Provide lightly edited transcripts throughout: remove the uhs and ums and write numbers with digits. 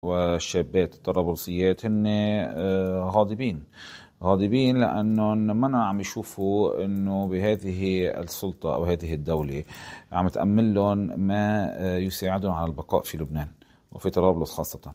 والشابات الطرابلسيات هن غاضبين لأنهم ما عم يشوفوا أنه بهذه السلطة أو هذه الدولة عم تأمن لهم ما يساعدهم على البقاء في لبنان وفي طرابلس خاصة.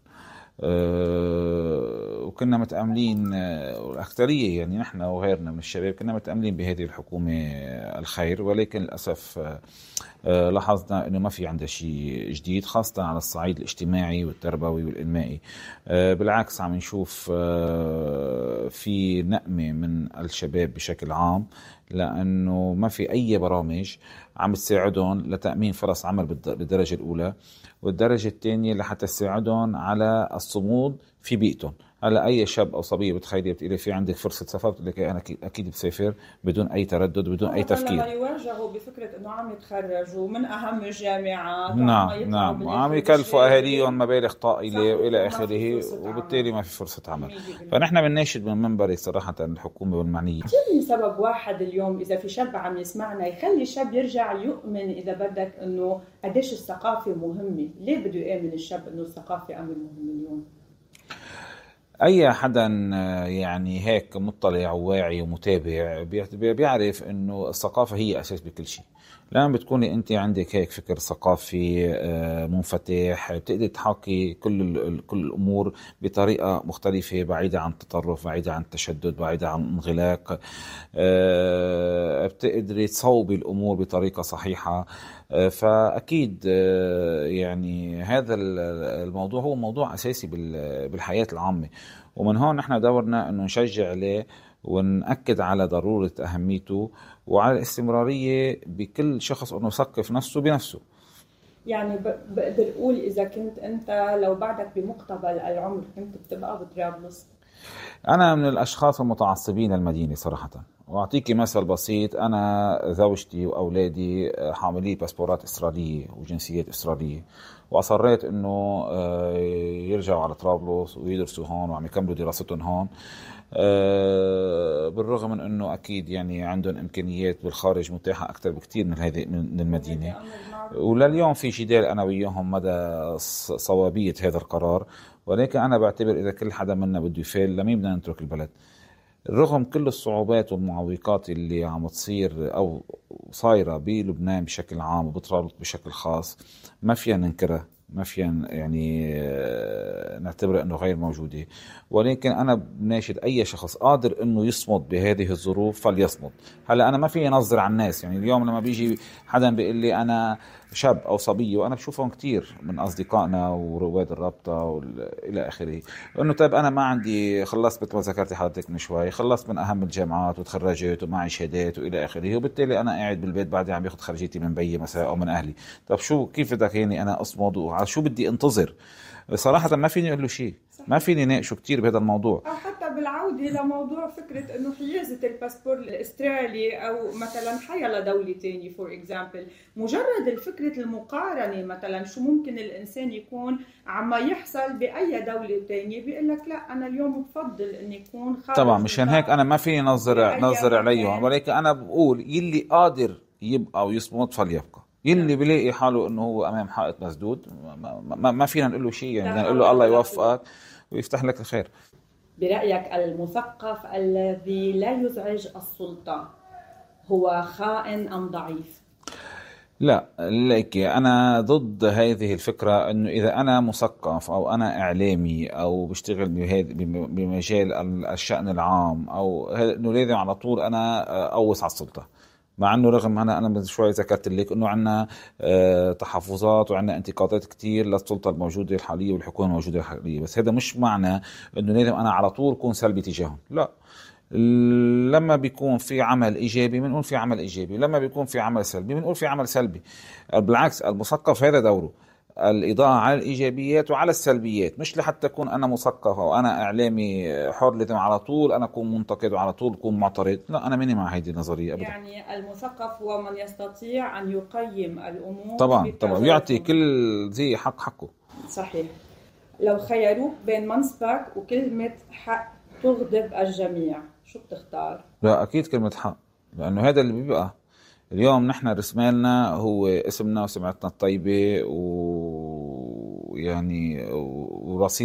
وكنا متأملين، الأكثرية يعني نحن وغيرنا من الشباب كنا متأملين بهذه الحكومة الخير، ولكن للأسف لاحظنا أنه ما في عندها شيء جديد، خاصة على الصعيد الاجتماعي والتربوي والإنمائي. بالعكس عم نشوف في نقمة من الشباب بشكل عام، لأنه ما في أي برامج عم تساعدهم لتأمين فرص عمل بالدرجة الأولى، والدرجة الثانية لحتى تساعدهم على الصمود في بيئتهم. هلا اي شاب او صبيه بتخيلي بتقولي في عندك فرصه سفر، بتقول لك انا اكيد بسافر بدون اي تردد بدون اي تفكير. لما يواجهوا بفكره انه عم يتخرجوا من اهم الجامعات نعم وعم يكلفوا اهاليهم مبالغ طائله والى اخره، وبالتالي ما في فرصه عمل. فنحن بنناشد من منبري صراحه الحكومه والمعنيه. شو سبب واحد اليوم اذا في شاب عم يسمعنا يخلي الشاب يرجع يؤمن اذا بدك انه قديش الثقافه مهمه؟ ليه بده يامن الشاب انه الثقافه امر مهم اليوم؟ أي حدا يعني هيك مطلع وواعي ومتابع بيعرف إنه الثقافة هي أساس بكل شيء. لما بتكوني أنت عندك هيك فكر ثقافي منفتح، بتقدر تحاكي كل الأمور بطريقة مختلفة، بعيدة عن التطرف، بعيدة عن التشدد، بعيدة عن الانغلاق. بتقدري تصوبي الأمور بطريقة صحيحة. فأكيد يعني هذا الموضوع هو موضوع أساسي بالحياة العامة، ومن هون نحن دورنا أنه نشجع عليه ونأكد على ضرورة أهميته وعلى الاستمرارية بكل شخص أنه يثقف نفسه بنفسه. يعني بقدر أقول إذا كنت أنت لو بعدك بمقتبل العمر كنت بتبقى بطرابلس؟ أنا من الأشخاص المتعصبين المدينة صراحة، وأعطيكي مثل بسيط. أنا زوجتي وأولادي حاملي باسبورات إسرائيلية وجنسيات إسرائيلية، وأصريت أنه يرجعوا على طرابلس ويدرسوا هون وعم يكملوا دراستهم هون، بالرغم من أنه أكيد يعني عندهم إمكانيات بالخارج متاحة أكثر بكتير من هذه من المدينة. ولليوم في جدال أنا وياهم مدى صوابية هذا القرار، ولكن أنا بعتبر إذا كل حدا منا بده يفعل لمين بدنا نترك البلد. رغم كل الصعوبات والمعوقات اللي عم تصير أو صايرة بلبنان بشكل عام وبطرابلس بشكل خاص، ما فينا ننكرها، ما فينا يعني نعتبر أنه غير موجودة. ولكن أنا بناشد أي شخص قادر أنه يصمد بهذه الظروف فليصمد. هلأ أنا ما في نظر على الناس، يعني اليوم لما بيجي حدا بيقول لي أنا شاب أو صبية، وأنا بشوفهم كتير من أصدقائنا ورواد الرابطة إلى آخره، إنه طيب أنا ما عندي، خلصت مثل ما ذكرتي حضرتك من شوي، خلصت من أهم الجامعات وتخرجت ومعي شهادات وإلى آخره، وبالتالي أنا قاعد بالبيت بعدي عم باخد خرجيتي من بيي مثلا أو من أهلي. طب شو كيف بدك يعني أنا أصمد وعلى شو بدي أنتظر؟ صراحة ما فيني أقول له شيء، ما فيني ناقشه كتير بهذا الموضوع. أو حتى بالعودة لموضوع فكرة إنه حيازة الباسبور الأسترالي أو مثلا حيلا دولة تانية فور إكزامبل، مجرد الفكرة المقارنة مثلا شو ممكن الإنسان يكون عم يحصل بأي دولة تانية، بيقول لك لا أنا اليوم بفضل إن يكون خارج. طبعا مشان هيك أنا ما فيني نظر عليهم، ولكن أنا بقول يلي قادر يبقى ويصمد فليبقى. يلي بلاقي حاله انه هو امام حائط مسدود ما فينا نقول له شيء، يعني بدنا نقول له الله يوفقك ويفتح لك الخير. برأيك المثقف الذي لا يزعج السلطة هو خائن ام ضعيف؟ لا، لك أنا ضد هذه الفكرة، أنه إذا أنا مثقف أو أنا إعلامي أو بشتغل بمجال الشأن العام أو أنه لازم على طول أنا أوس على السلطة. مع أنه رغم أنا من شوي ذكرت لك أنه عنا تحفظات وعنا انتقادات كتير للسلطة الموجودة الحالية والحكومة الموجودة الحالية، بس هذا مش معنى أنه لازم أنا على طول أكون سلبي تجاههم. لا، لما بيكون في عمل إيجابي بنقول في عمل إيجابي، لما بيكون في عمل سلبي بنقول في عمل سلبي. بالعكس المثقف هذا دوره الإضاءة على الإيجابيات وعلى السلبيات، مش لحتى أكون أنا مثقف أو أنا إعلامي حر لازم على طول أنا أكون منتقد وعلى طول أكون معترض. لا، أنا ماني مع هذه النظرية أبدا. يعني المثقف هو من يستطيع أن يقيم الأمور طبعا يعطي كل ذي حقه. صحيح. لو خيروك بين منصبك وكلمة حق تغضب الجميع شو بتختار؟ لا، أكيد كلمة حق، لأنه هذا اللي بيبقى اليوم نحن رسمالنا هو اسمنا وسمعتنا الطيبة ويعني وبسيط